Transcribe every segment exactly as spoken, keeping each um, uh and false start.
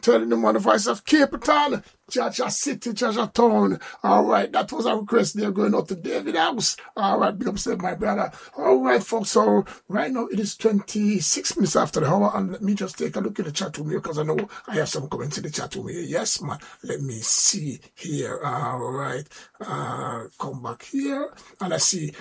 telling them on the voice of Cape Town, Jaja City, Jaja Town. All right, that was a request there going out to David House. All right, big up yourself, my brother. All right, folks, so right now it is twenty-six minutes after the hour, and let me just take a look at the chat room here because I know I have some comments in the chat room here. Yes, man. Let me see here. All right, uh, come back here, and I see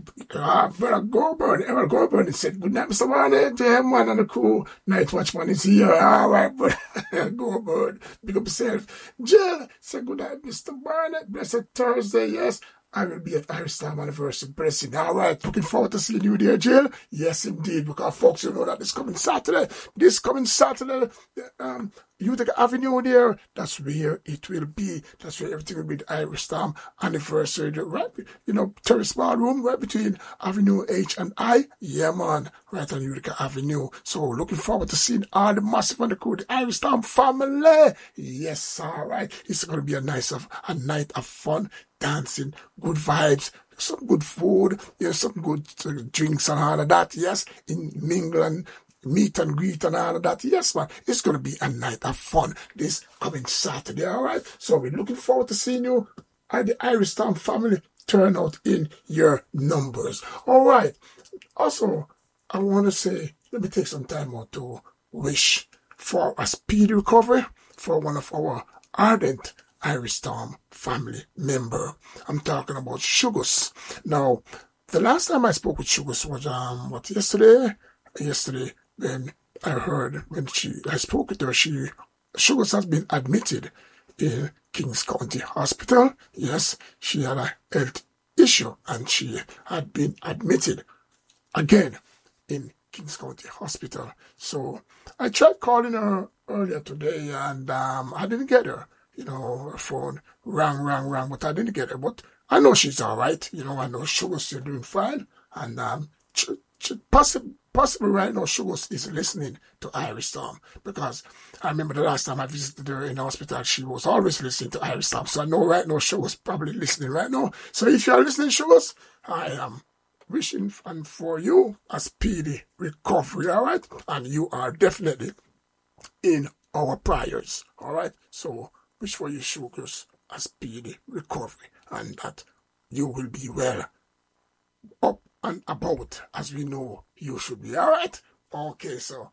uh, brother Goburn, Earl Goburn. He said, "Good night, Mister Barnett, yeah, man, and the crew. Night Watchman is here." All right, but Goburn, big up yourself. Jill, say good night, Mister Barnett. Blessed Thursday, yes. I will be at Irish Time Anniversary Blessing. All right, looking forward to seeing you there, Jill. Yes, indeed, because folks, you know that this coming Saturday, this coming Saturday, um, Utica Avenue there, that's where it will be. That's where everything will be the Irish Time Anniversary, right? You know, Terrace Ballroom, right between Avenue H and I. Yeah, man, right on Utica Avenue. So, looking forward to seeing all the massive and the crew, the Irish Time family. Yes, all right. It's going to be a nice of a night of fun, dancing, good vibes, some good food, you know, some good uh, drinks and all of that. Yes, in England. Meet and greet and all of that. Yes, man. It's going to be a night of fun this coming Saturday, all right? So we're looking forward to seeing you at the Irish Town family turn out in your numbers. All right. Also, I want to say, let me take some time out to wish for a speedy recovery for one of our ardent Irish Town family member. I'm talking about Sugars. Now, the last time I spoke with Sugars was, um, what, yesterday? Yesterday. Then I heard when she, I spoke with her, she, Sugars has been admitted in Kings County Hospital. Yes, she had a health issue and she had been admitted again in Kings County Hospital. So I tried calling her earlier today and um, I didn't get her. You know, her phone rang, rang, rang, but I didn't get her. But I know she's all right. You know, I know Sugars is doing fine. And um, ch- ch- possibly, Possibly right now, Sugars is listening to Irish Storm because I remember the last time I visited her in the hospital, she was always listening to Irish Storm. So I know right now Sugars probably listening right now. So if you are listening, Sugars, I am wishing and for you a speedy recovery, all right? And you are definitely in our prayers, all right? So wish for you, Sugars, a speedy recovery and that you will be well up and about as we know you should be. All right? Okay, so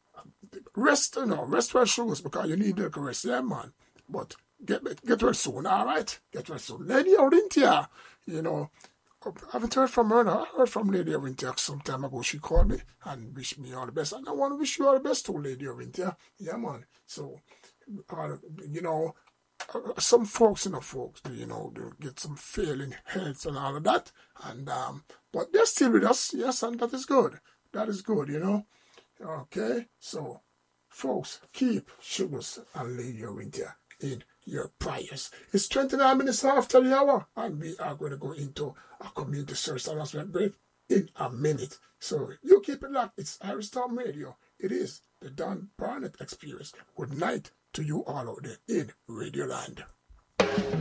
rest, you know, rest well, Sugars, because you need a rest, yeah, man. But get get well soon, all right? Get well soon. Lady Orintia, you know, I haven't heard from her now. I heard from Lady Orintia some time ago. She called me and wished me all the best. And I want to wish you all the best too, Lady Orintia. Yeah, man. So, uh, you know, some folks, you know, folks, you know, they get some failing health and all of that, and um, but they're still with us, yes, and that is good. That is good, you know. Okay, so, folks, keep Sugars and Lady Orintia in your prayers. It's twenty-nine minutes after the hour, and we are going to go into a community service announcement break in a minute. So, you keep it locked. It's Irish Storm Radio. It is the Don Barnett Experience. Good night to you all out there in Radio Land.